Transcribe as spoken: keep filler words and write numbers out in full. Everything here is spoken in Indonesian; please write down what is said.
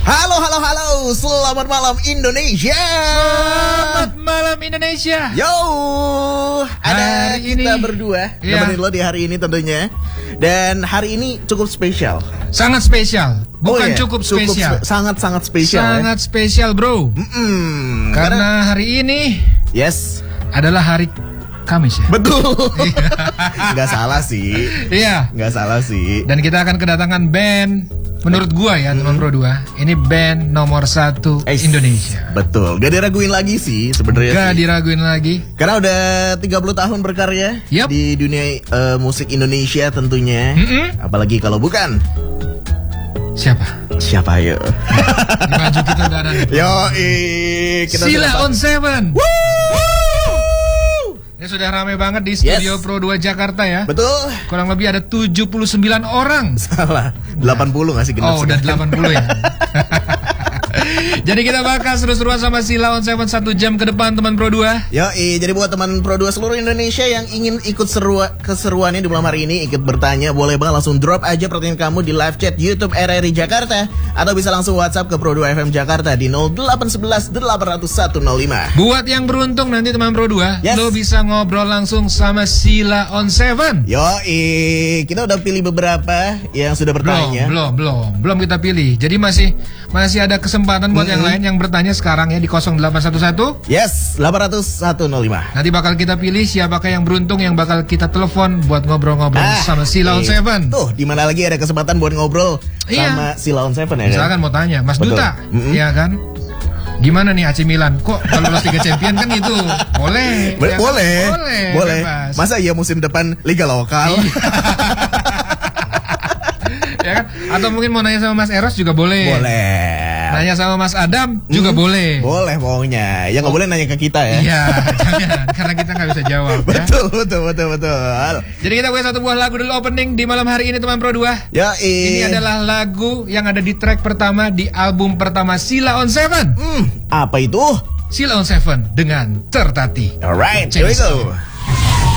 Halo, halo, halo. Selamat malam Indonesia. Selamat malam Indonesia. Yo, ada hari kita ini, berdua iya. nemenin lo di hari ini tentunya. Dan hari ini cukup spesial. Sangat spesial. Bukan Oh, iya. cukup spesial. Cukup, sangat-sangat spesial. Sangat ya. spesial, bro. Mm-mm. Karena hari ini yes adalah hari Kamis ya. betul. Nggak salah sih. Iya. Nggak salah sih. Dan kita akan kedatangan band. Menurut gua ya teman Pro dua, ini band nomor satu Eish, Indonesia. Betul. Gak diraguin lagi sih sebenarnya. Gak sih. diraguin lagi. Karena udah tiga puluh tahun berkarya Yap. di dunia uh, musik Indonesia tentunya. Mm-mm. Apalagi kalau bukan. Siapa? Siapa ayo? Di baju kita udah ada nih. Yo, kita Sila sudah- on Seven. Woo! Ini sudah ramai banget di studio Yes. Pro dua Jakarta ya. Betul. Kurang lebih ada tujuh puluh sembilan orang. Salah. delapan puluh nggak sih genap Oh, udah sekarang? delapan puluh ya. Jadi kita bakal seru-seruan sama Sila on Seven satu jam ke depan teman Pro dua. Yo, jadi buat teman Pro dua seluruh Indonesia yang ingin ikut serua, keseruannya di malam hari ini, ikut bertanya, boleh banget langsung drop aja pertanyaan kamu di live chat YouTube R R I Jakarta, atau bisa langsung WhatsApp ke Pro dua F M Jakarta di nol delapan satu satu delapan nol nol satu nol lima. Buat yang beruntung nanti teman Pro dua, Yes. lo bisa ngobrol langsung sama Sila on Seven. Yo, kita udah pilih beberapa yang sudah Belum, bertanya. belum, belum, belum kita pilih. Jadi masih masih ada kesempatan buat yang lain yang bertanya sekarang ya di nol delapan satu satu. Yes, delapan nol satu nol lima. Nanti bakal kita pilih siapakah yang beruntung yang bakal kita telepon buat ngobrol-ngobrol Ah, sama Sila on eh, Seven. Tuh, di mana lagi ada kesempatan buat ngobrol Iya. sama Sila on Seven ya kan? Misalkan mau tanya, Mas Betul. Duta, Mm-mm. ya kan? Gimana nih A C Milan? Kok kalau lolos Liga Champion kan itu boleh? Be- ya kan? boleh, boleh, boleh. bebas. Masa iya musim depan Liga lokal? Ya kan? Atau mungkin mau nanya sama Mas Eros juga boleh. Boleh. Nanya sama Mas Adam juga Hmm, boleh. Boleh pokoknya. Ya nggak boleh nanya ke kita ya. Iya, jangan, karena kita nggak bisa jawab ya. Betul, betul, betul, betul. Jadi kita punya satu buah lagu dulu opening di malam hari ini teman Pro dua. Ya, Ini adalah lagu yang ada di track pertama di album pertama Sila on Seven. Hmm, apa itu? Sila on Seven dengan Tertati. Alright, here we go.